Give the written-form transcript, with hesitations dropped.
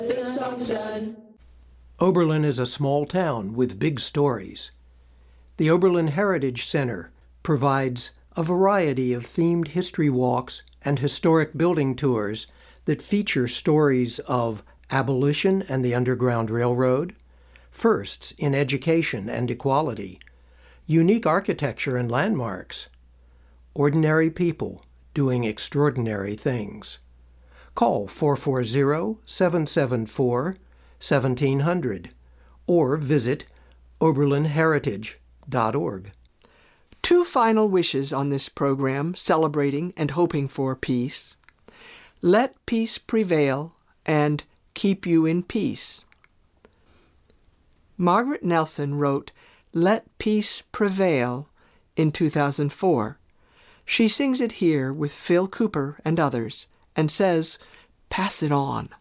This song's done. Oberlin is a small town with big stories. The Oberlin Heritage Center provides a variety of themed history walks and historic building tours that feature stories of abolition and the Underground Railroad, firsts in education and equality, unique architecture and landmarks, ordinary people doing extraordinary things. Call 440-774-1700 or visit oberlinheritage.org. Two final wishes on this program celebrating and hoping for peace. Let peace prevail and keep you in peace. Margaret Nelson wrote Let Peace Prevail in 2004. She sings it here with Phil Cooper and others and says, pass it on.